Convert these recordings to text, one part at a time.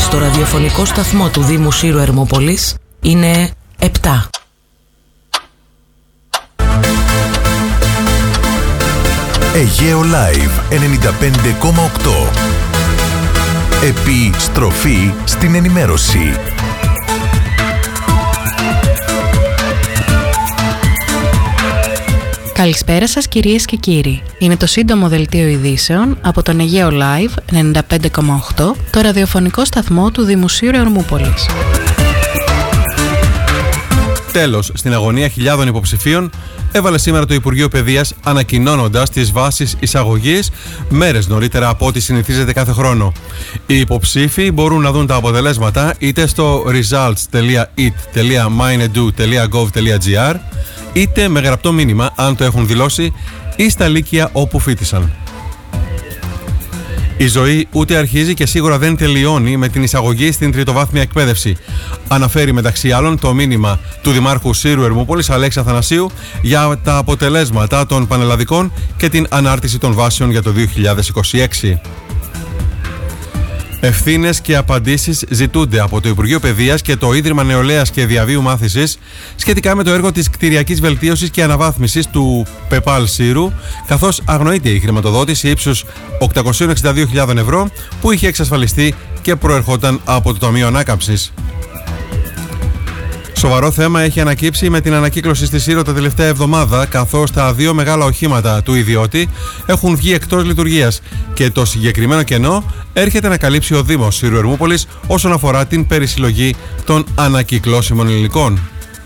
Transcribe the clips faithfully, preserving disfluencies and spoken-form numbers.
στο ραδιοφωνικό σταθμό του Δήμου Σύρου Ερμούπολης είναι επτά. Αιγαίο Live ενενήντα πέντε κόμμα οκτώ. Επιστροφή στην ενημέρωση. Καλησπέρα σας κυρίες και κύριοι. Είναι το σύντομο δελτίο ειδήσεων από τον Αιγαίο Live ενενήντα πέντε κόμμα οκτώ, το ραδιοφωνικό σταθμό του Δήμου Σύρου Ερμούπολης. Τέλος, στην αγωνία χιλιάδων υποψηφίων έβαλε σήμερα το Υπουργείο Παιδείας, ανακοινώνοντας τις βάσεις εισαγωγής μέρες νωρίτερα από ό,τι συνηθίζεται κάθε χρόνο. Οι υποψήφοι μπορούν να δουν τα αποτελέσματα είτε στο results τελεία ι τι τελεία minedu τελεία gov τελεία gr είτε με γραπτό μήνυμα αν το έχουν δηλώσει ή στα λύκεια όπου φοίτησαν. Η ζωή ούτε αρχίζει και σίγουρα δεν τελειώνει με την εισαγωγή στην τριτοβάθμια εκπαίδευση. Αναφέρει μεταξύ άλλων το μήνυμα του Δημάρχου Σύρου Ερμούπολης Αλέξη Αθανασίου για τα αποτελέσματα των πανελλαδικών και την ανάρτηση των βάσεων για το δύο χιλιάδες είκοσι έξι. Ευθύνες και απαντήσεις ζητούνται από το Υπουργείο Παιδείας και το Ίδρυμα Νεολαίας και Διαβίου Μάθησης σχετικά με το έργο της κτηριακής βελτίωσης και αναβάθμισης του ΠΕΠΑΛ Σύρου, καθώς αγνοείται η χρηματοδότηση ύψους οκτακόσιες εξήντα δύο χιλιάδες ευρώ που είχε εξασφαλιστεί και προερχόταν από το Ταμείο Ανάκαμψης. Σοβαρό θέμα έχει ανακύψει με την ανακύκλωση στη Σύρο τα τελευταία εβδομάδα, καθώς τα δύο μεγάλα οχήματα του ιδιώτη έχουν βγει εκτός λειτουργίας και το συγκεκριμένο κενό έρχεται να καλύψει ο Δήμος Σύρου Ερμούπολης όσον αφορά την περισυλλογή των ανακυκλώσιμων υλικών.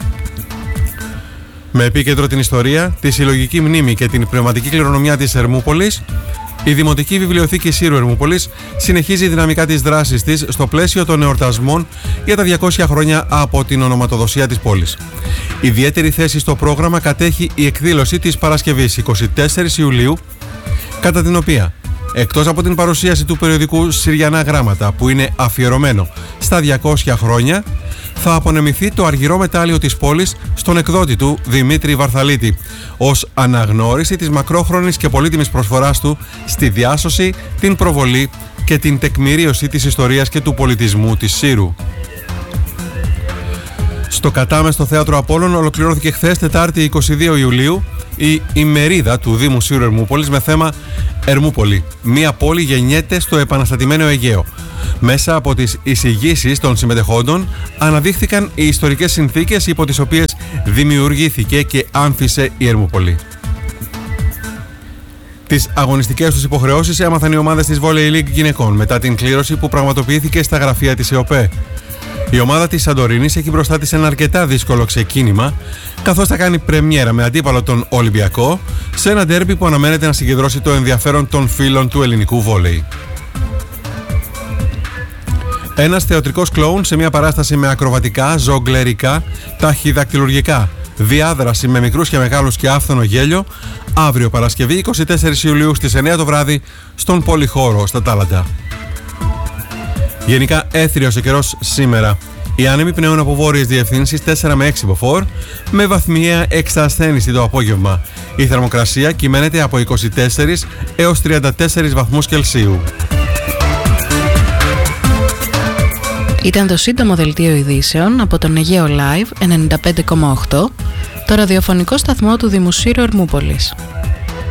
Με επίκεντρο την ιστορία, τη συλλογική μνήμη και την πνευματική κληρονομιά της Ερμούπολης, η Δημοτική Βιβλιοθήκη Σύρου Ερμούπολης συνεχίζει δυναμικά τις δράσεις της στο πλαίσιο των εορτασμών για τα διακόσια χρόνια από την ονοματοδοσία της πόλης. Ιδιαίτερη θέση στο πρόγραμμα κατέχει η εκδήλωση της Παρασκευής εικοστή τέταρτη Ιουλίου, κατά την οποία, εκτός από την παρουσίαση του περιοδικού Συριανά Γράμματα που είναι αφιερωμένο στα διακόσια χρόνια, θα απονεμηθεί το αργυρό μετάλλιο της πόλης στον εκδότη του Δημήτρη Βαρθαλίτη, ως αναγνώριση της μακρόχρονης και πολύτιμης προσφοράς του στη διάσωση, την προβολή και την τεκμηρίωση της ιστορίας και του πολιτισμού της Σύρου. Στο Κατάμεστο Θέατρο Απόλλων ολοκληρώθηκε χθες Τετάρτη εικοστή δεύτερη Ιουλίου η ημερίδα του Δήμου Σύρου Ερμούπολης με θέμα «Ερμούπολη. Μία πόλη γεννιέται στο επαναστατημένο Αιγαίο». Μέσα από τις εισηγήσεις των συμμετεχόντων αναδείχθηκαν οι ιστορικές συνθήκες υπό τις οποίες δημιουργήθηκε και άνθησε η Ερμούπολη. Τις αγωνιστικές τους υποχρεώσεις έμαθαν οι ομάδες της Volley League γυναικών μετά την κλήρωση που πραγματοποιήθηκε στα γραφεία της ΕΟΠΕ. Η ομάδα της Σαντορίνης έχει μπροστά της ένα αρκετά δύσκολο ξεκίνημα, καθώς θα κάνει πρεμιέρα με αντίπαλο τον Ολυμπιακό σε ένα ντέρμπι που αναμένεται να συγκεντρώσει το ενδιαφέρον των φίλων του ελληνικού βόλεϊ. Ένας θεατρικός κλόουν σε μια παράσταση με ακροβατικά, ζογκλερικά, ταχυδακτυλουργικά, διάδραση με μικρούς και μεγάλους και άφθονο γέλιο, αύριο Παρασκευή εικοστή τέταρτη Ιουλίου στις εννιά το βράδυ στον Πολυχώρο στα Τάλαντα. Γενικά έθριος ο καιρός σήμερα. Οι άνεμοι πνέουν από βόρειες διευθύνσεις τέσσερα με έξι μποφόρ, με βαθμιαία εξασθένηση το απόγευμα. Η θερμοκρασία κυμαίνεται από είκοσι τέσσερις έως τριάντα τέσσερις βαθμούς Κελσίου. Ήταν το σύντομο δελτίο ειδήσεων από τον Αιγαίο Live ενενήντα πέντε κόμμα οκτώ, το ραδιοφωνικό σταθμό του Δήμου Σύρου Ερμούπολης.